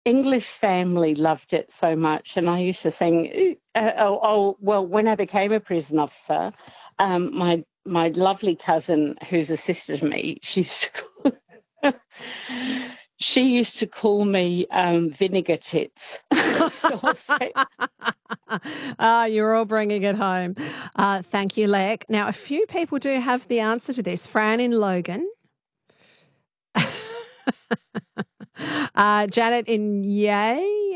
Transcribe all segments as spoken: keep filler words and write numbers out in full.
English family loved it so much, and I used to sing. Uh, oh, oh, well, when I became a prison officer, um, my my lovely cousin, who's a sister to me, she used to call, she used to call me um, vinegar tits. So I'll say, Ah, you're all bringing it home. Uh, thank you, Lek. Now, a few people do have the answer to this. Fran in Logan. uh, Janet in Yay.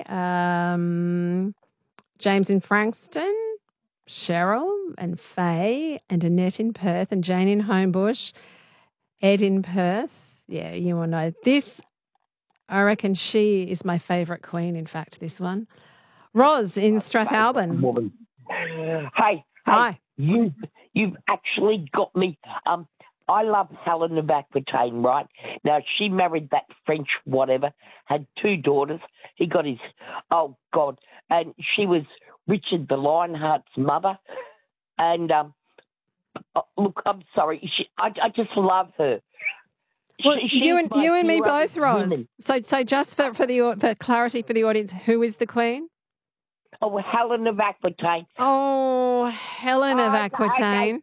Um, James in Frankston. Cheryl and Faye and Annette in Perth and Jane in Homebush. Ed in Perth. Yeah, you all know. This, I reckon she is my favourite queen, in fact, this one. Ros in Strathalbyn. Woman. Hey, hey, Hi. you've, you've actually got me. Um, I love Helen of Aquitaine, right? Now, she married that French whatever, had two daughters. He got his, oh, God. And she was Richard the Lionheart's mother. And, um, oh, look, I'm sorry. She, I, I just love her. Well, She- you she's and my you and me hero both, of Ros. women. So, so just for for the for clarity for the audience, who is the queen? Oh, Helen of Aquitaine. Oh, Helen of Oh, okay, Aquitaine.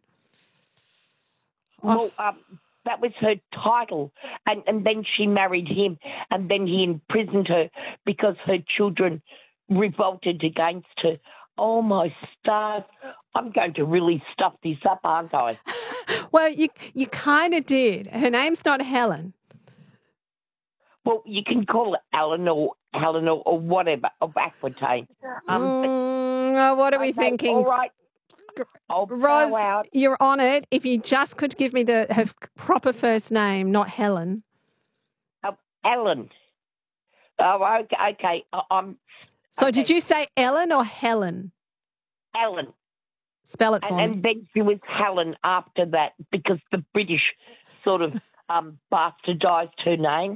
Well, um, that was her title, and, and then she married him, and then he imprisoned her because her children revolted against her. Oh, my stars. I'm going to really stuff this up, aren't I? Well, you you kind of did. Her name's not Helen. Well, you can call it Eleanor, or Helen or, or whatever, of Aquitaine. Um, but- Mm, well, what are we okay, thinking? All right. I'll bow Ros, out. you're on it. If you just could give me the her proper first name, not Helen. Um, Ellen. Oh, okay. okay. I- I'm. So okay. did you say Ellen or Helen? Ellen. Spell it for And, me. and then she was Helen after that because the British sort of um, bastardised her name.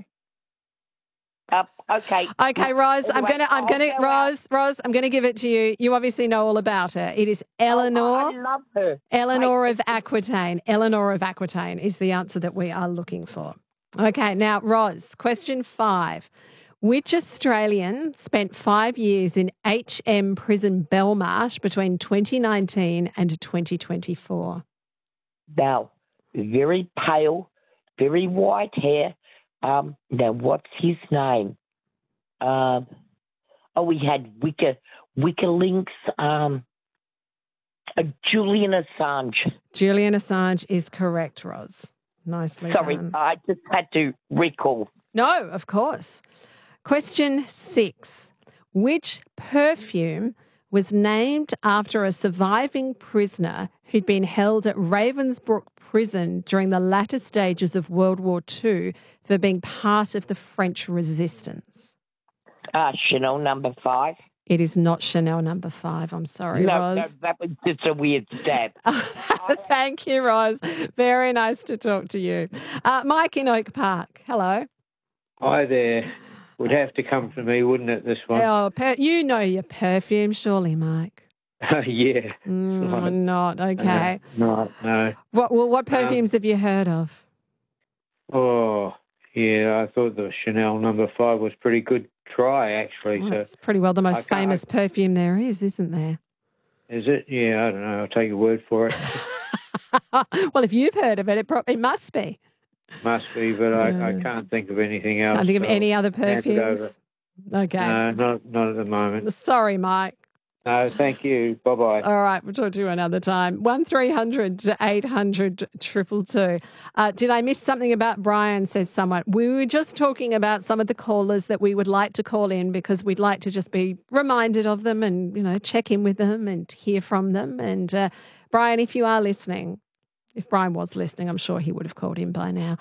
Uh, okay. Okay, Ros, I'm Anyway, gonna, I'm I'll gonna, go out. Ros, Ros, I'm gonna give it to you. You obviously know all about her. It is Eleanor, Oh, I love her. Eleanor Hey, of Aquitaine. Eleanor of Aquitaine is the answer that we are looking for. Okay, now, Ros, question five. Which Australian spent five years in H M Prison Belmarsh between twenty nineteen and twenty twenty-four? Now, very pale, very white hair. Um, now, what's his name? Um, oh, we had Wicker, Wikilinks. Um, uh, Julian Assange. Julian Assange is correct, Ros. Nicely Sorry, done. I just had to recall. No, of course. Question six. Which perfume was named after a surviving prisoner who'd been held at Ravensbrück prison during the latter stages of World War Two for being part of the French resistance? Uh, Chanel number five. It is not Chanel number five. I'm sorry, No, Ros. no, that was just a weird stab. Thank you, Ros. Very nice to talk to you. Uh, Mike in Oak Park. Hello. Hi there. Would have to come to me, wouldn't it, this one? Oh, per- you know your perfume, surely, Mike. yeah. Mm, Right. not okay. Uh, no, no. What well, what Um, perfumes have you heard of? Oh, yeah, I thought the Chanel number five was pretty good try, actually. Well, so it's pretty well the I most can't- famous perfume there is, isn't there? Is it? Yeah, I don't know. I'll take your word for it. Well, if you've heard of it, it, pro- it must be. Must be, but I, I Yeah. can't think of anything else. Can't think of so any other hand it over. perfumes. Okay. No, not, not at the moment. Sorry, Mike. No, thank you. Bye-bye. All right, we'll talk to you another time. One three hundred to eight hundred triple two. Uh, did I miss something about Brian, says someone. We were just talking about some of the callers that we would like to call in because we'd like to just be reminded of them and, you know, check in with them and hear from them. And uh, Brian, if you are listening, if Brian was listening, I'm sure he would have called in by now.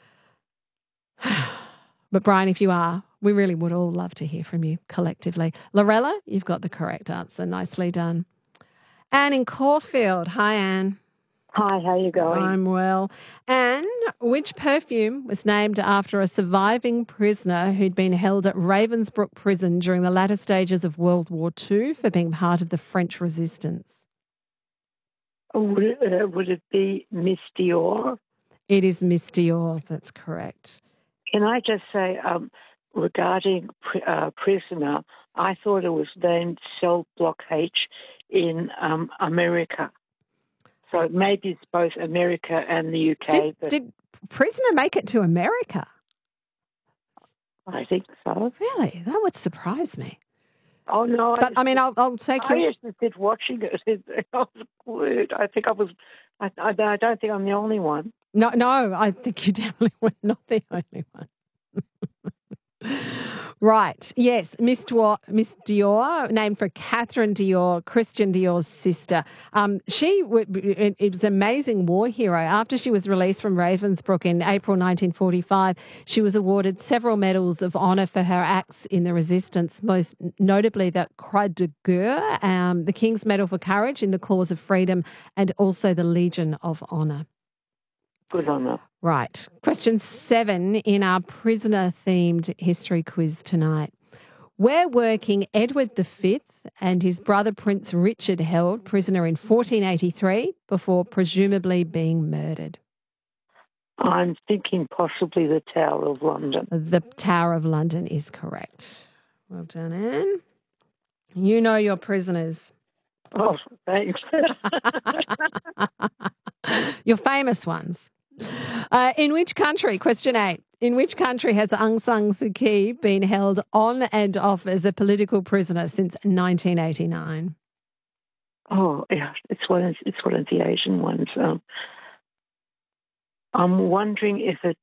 But Brian, if you are, we really would all love to hear from you collectively. Lorella, you've got the correct answer. Nicely done. Anne in Caulfield. Hi, Anne. Hi, how you going? I'm well. Anne, which perfume was named after a surviving prisoner who'd been held at Ravensbrück prison during the latter stages of World War Two for being part of the French resistance? Oh, would, it, uh, would it be Miss Dior? It is Miss Dior. That's correct. Can I just say, um, regarding uh, prisoner, I thought it was named Cell Block H in um, America. So maybe it's both America and the U K. Did, but did prisoner make it to America? I think so. Really? That would surprise me. Oh, no. But, I mean, I'll, I'll take I you... used to sit watching it. I was glued. I think I was... I, I, I don't think I'm the only one. No, no, I think you definitely were not the only one. Right. Yes. Miss Dior, Miss Dior, named for Catherine Dior, Christian Dior's sister. Um, she w- it, it was an amazing war hero. After she was released from Ravensbrück in April nineteen forty-five, she was awarded several medals of honour for her acts in the resistance, most notably the Croix de Guerre, um, the King's Medal for Courage in the cause of freedom, and also the Legion of Honour. Good on her. Right. Question seven in our prisoner-themed history quiz tonight. Where were King Edward the Fifth and his brother Prince Richard held prisoner in fourteen eighty-three before presumably being murdered? I'm thinking possibly the Tower of London. The Tower of London is correct. Well done, Anne. You know your prisoners. Oh, thanks. Your famous ones. Uh, in which country, question eight, in which country has Aung San Suu Kyi been held on and off as a political prisoner since nineteen eighty-nine? Oh, yeah, it's one of, it's one of the Asian ones. Um, I'm wondering if it's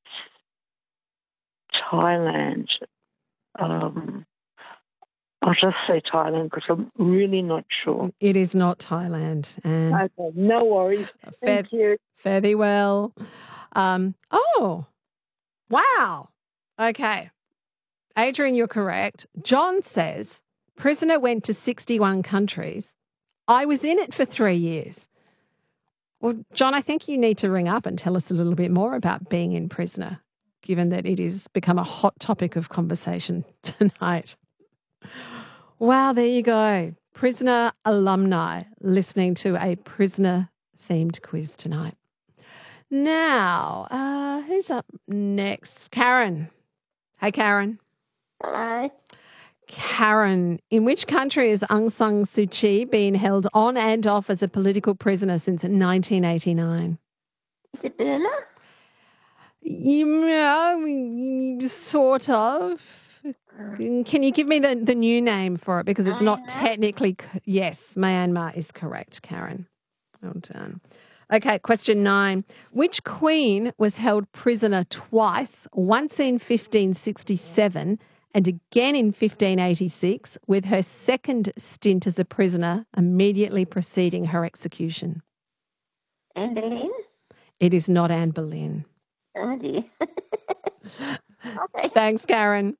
Thailand. Um, I'll just say Thailand because I'm really not sure. It is not Thailand. And Okay, no worries. Thank Fare, you. fare thee well. Um, oh, wow. Okay. Adrian, you're correct. John says, prisoner went to sixty-one countries. I was in it for three years. Well, John, I think you need to ring up and tell us a little bit more about being in prisoner, given that it has become a hot topic of conversation tonight. Wow, there you go. Prisoner alumni listening to a prisoner-themed quiz tonight. Now, uh, who's up next? Karen. Hey, Karen. Hello. Karen, in which country has Aung San Suu Kyi been held on and off as a political prisoner since nineteen eighty-nine? Is it Burma? You know, sort of. Can you give me the, the new name for it? Because it's not technically... Yes, Myanmar is correct, Karen. Well done. Okay, question nine. Which queen was held prisoner twice, once in fifteen sixty-seven and again in fifteen eighty-six, with her second stint as a prisoner immediately preceding her execution? Anne Boleyn? It is not Anne Boleyn. Oh, dear. Okay. Thanks, Karen.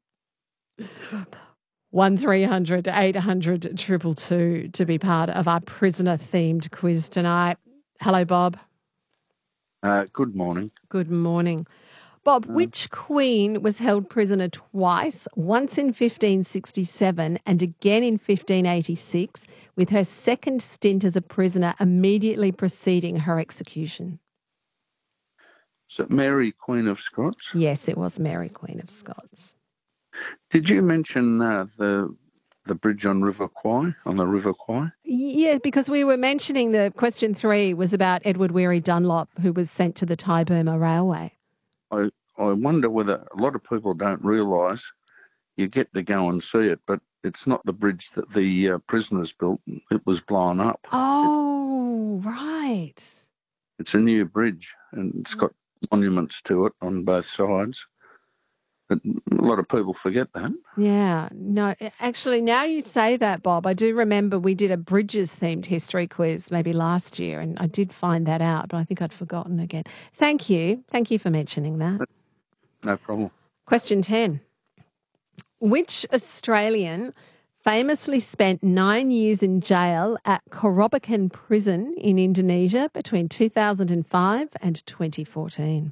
one three hundred eight hundred two two two to be part of our prisoner-themed quiz tonight. Hello, Bob. Uh, good morning. Good morning. Bob, which queen was held prisoner twice, once in fifteen sixty-seven and again in fifteen eighty-six, with her second stint as a prisoner immediately preceding her execution? Is it Mary, Queen of Scots? Yes, it was Mary, Queen of Scots. Did you mention uh, the the bridge on River Kwai, on the River Kwai? Yeah, because we were mentioning the question three was about Edward Weary Dunlop, who was sent to the Thai-Burma Railway. I, I wonder whether a lot of people don't realise you get to go and see it, but it's not the bridge that the uh, prisoners built. It was blown up. Oh, it, right. It's a new bridge, and it's got monuments to it on both sides. But a lot of people forget that. Yeah. No, actually, now you say that, Bob, I do remember we did a Bridges-themed history quiz maybe last year, and I did find that out, but I think I'd forgotten again. Thank you. Thank you for mentioning that. No problem. Question ten. Which Australian famously spent nine years in jail at Korobakan Prison in Indonesia between two thousand five and twenty fourteen?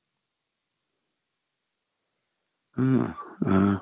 Oh, uh,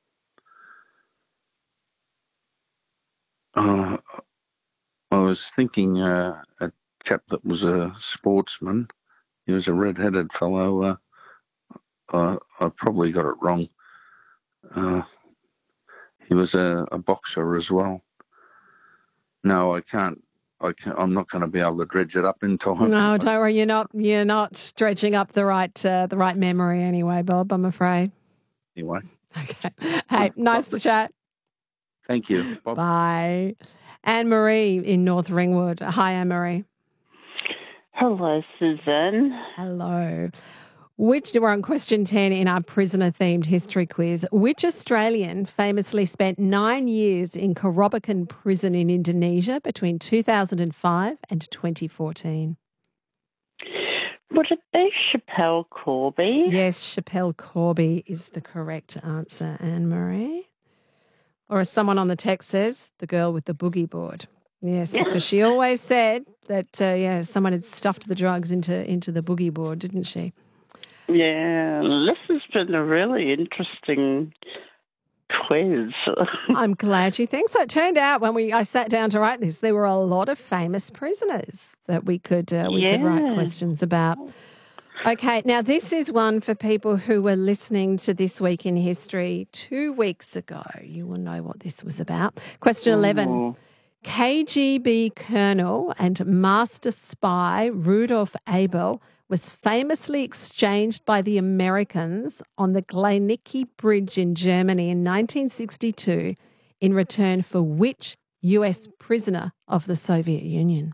uh, I was thinking uh, a chap that was a sportsman. He was a red-headed fellow. Uh, I, I probably got it wrong. Uh, he was a, a boxer as well. No, I can't. I can't, I'm not going to be able to dredge it up in time. No, don't worry. You're not. You're not dredging up the right uh, the right memory anyway, Bob. I'm afraid. Anyway. Okay. Hey, nice to chat. Thank you. Bob. Bye. Anne Marie in North Ringwood. Hi, Anne Marie. Hello, Suzanne. Hello. Which, we're on question ten in our prisoner-themed history quiz. Which Australian famously spent nine years in Kerobokan prison in Indonesia between two thousand five and twenty fourteen? Would it be Chappelle Corby? Yes, Chappelle Corby is the correct answer, Anne-Marie. Or as someone on the text says, the girl with the boogie board. Yes, because she always said that, uh, yeah, someone had stuffed the drugs into, into the boogie board, didn't she? Yeah, this has been a really interesting quiz. I'm glad you think so. It turned out when we I sat down to write this, there were a lot of famous prisoners that we could uh, we yeah. could write questions about. Okay, now this is one for people who were listening to This Week in History two weeks ago. You will know what this was about. Question eleven. Ooh. K G B Colonel and Master Spy Rudolf Abel was famously exchanged by the Americans on the Glienicke Bridge in Germany in nineteen sixty-two in return for which U S prisoner of the Soviet Union?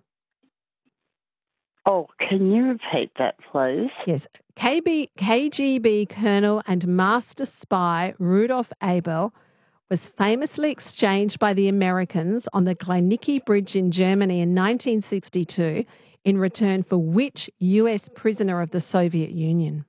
Oh, can you repeat that, please? Yes. K B, K G B Colonel and Master Spy Rudolf Abel was famously exchanged by the Americans on the Glienicke Bridge in Germany in nineteen sixty-two in return for which U S prisoner of the Soviet Union?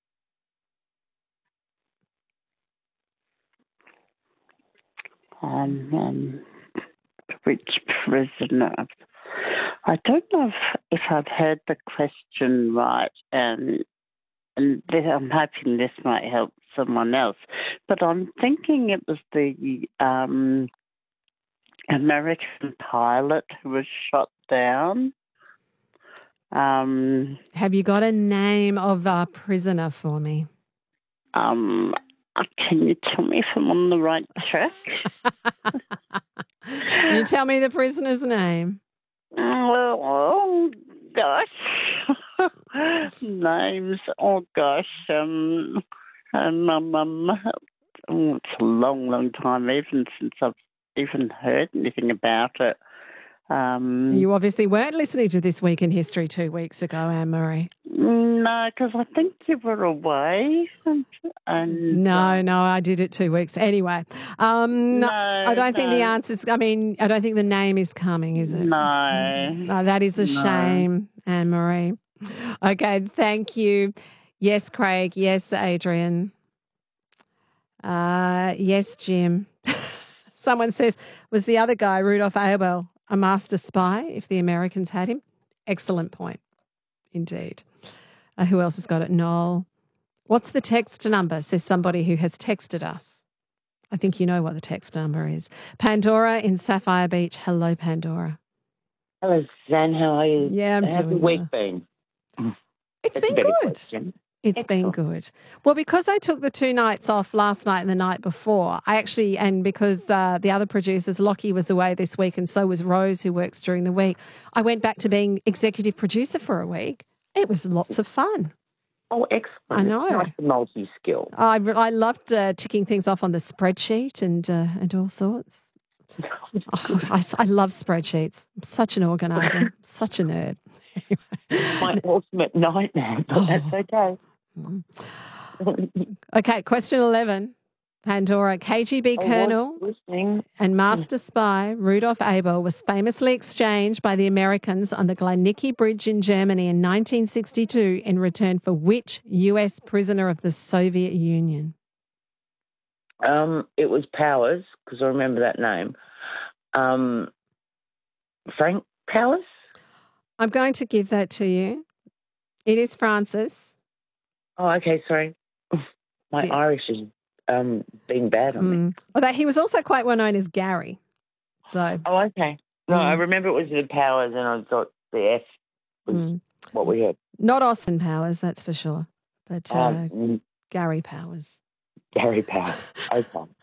Um, um, which prisoner? I don't know if, if I've heard the question right, and, and this, I'm hoping this might help someone else, but I'm thinking it was the um, American pilot who was shot down. Um, Have you got a name of a prisoner for me? Um, uh, can you tell me if I'm on the right track? Can you tell me the prisoner's name? Oh, oh gosh. Names. Oh, gosh. Um, um, um, um, oh, it's a long, long time even since I've even heard anything about it. Um, You obviously weren't listening to This Week in History two weeks ago, Anne-Marie. No, because I think you were away. And, and No, uh, no, I did it two weeks. Anyway, um, no, I don't think no. the answer's, I mean, I don't think the name is coming, is it? No. No, that is a No. shame, Anne-Marie. Okay, thank you. Yes, Craig. Yes, Adrian. Uh, yes, Jim. Someone says, was the other guy, Rudolf Abel, a master spy if the Americans had him? Excellent point, indeed. Uh, who else has got it? Noel. What's the text number, says somebody who has texted us. I think you know what the text number is. Pandora in Sapphire Beach. Hello, Pandora. Hello, Suzanne. How are you? Yeah, I'm How's the doing week well. been? It's That's been a better good. question. It's been Excellent. good. Well, because I took the two nights off last night and the night before, I actually, and because uh, the other producers, Lockie was away this week and so was Rose, who works during the week, I went back to being executive producer for a week. It was lots of fun. Oh, excellent. I know. It's nice to multi-skill. I, I loved uh, ticking things off on the spreadsheet and uh, and all sorts. Oh, I, I love spreadsheets. I'm such an organizer, such a nerd. My ultimate nightmare, but Oh. that's okay. Okay, question eleven. Pandora, K G B I was Colonel listening. and Master Spy Rudolf Abel was famously exchanged by the Americans on the Glienicke Bridge in Germany in nineteen sixty-two in return for which U S prisoner of the Soviet Union? Um, it was Powers, because I remember that name. Um, Frank Powers? I'm going to give that to you. It is Francis. Oh, okay, sorry. My Yeah. Irish is um, being bad on me. Mm. Although he was also quite well known as Gary. So, Oh, okay. No, Mm. I remember it was the Powers, and I thought the F was mm. what we had. not Austin Powers, that's for sure, but uh, Um, mm, Gary Powers. Gary Powell. Okay.